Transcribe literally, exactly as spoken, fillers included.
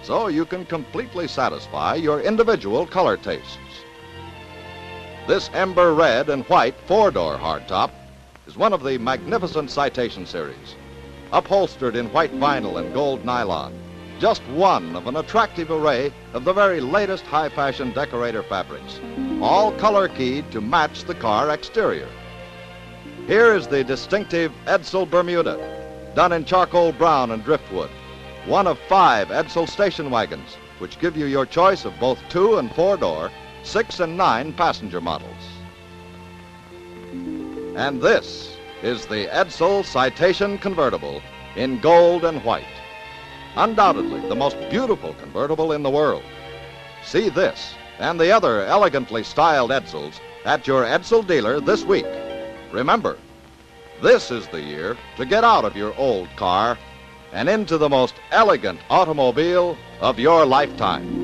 so you can completely satisfy your individual color tastes. This ember red and white four-door hardtop is one of the magnificent Citation series, upholstered in white vinyl and gold nylon, just one of an attractive array of the very latest high-fashion decorator fabrics, all color-keyed to match the car exterior. Here is the distinctive Edsel Bermuda, done in charcoal brown and driftwood, one of five Edsel station wagons, which give you your choice of both two and four-door, six and nine passenger models. And this is the Edsel Citation convertible in gold and white. Undoubtedly the most beautiful convertible in the world. See this and the other elegantly styled Edsels at your Edsel dealer this week. Remember, this is the year to get out of your old car and into the most elegant automobile of your lifetime.